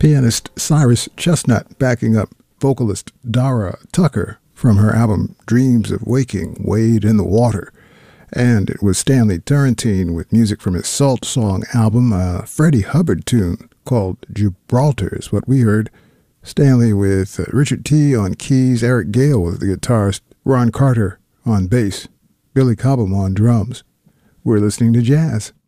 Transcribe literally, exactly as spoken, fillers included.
Pianist Cyrus Chestnut backing up vocalist Dara Tucker from her album Dreams of Waking, Wade in the Water. And it was Stanley Turrentine with music from his Salt Song album, a Freddie Hubbard tune called Gibraltar is what we heard. Stanley with uh, Richard T. on keys, Eric Gale with the guitarist, Ron Carter on bass, Billy Cobham on drums. We're listening to jazz.